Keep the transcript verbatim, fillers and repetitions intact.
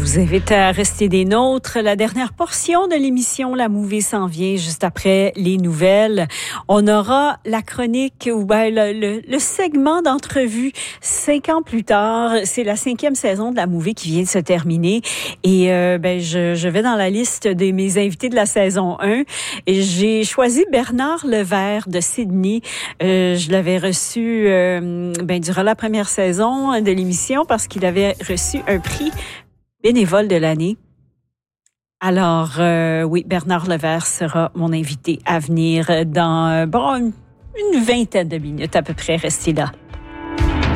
vous invite à rester des nôtres. La dernière portion de l'émission La Mouvée s'en vient juste après les nouvelles. On aura la chronique ou ben le, le, le segment d'entrevue cinq ans plus tard. C'est la cinquième saison de La Mouvée qui vient de se terminer. Et euh, ben je, je vais dans la liste de mes invités de la saison un. Et j'ai choisi Bernard Levert de Sydney. Euh, je l'avais reçu euh, ben durant la première saison de l'émission parce qu'il avait reçu un prix bénévole de l'année. Alors, euh, oui, Bernard Levert sera mon invité à venir dans, bon, une, une vingtaine de minutes à peu près. Restez là.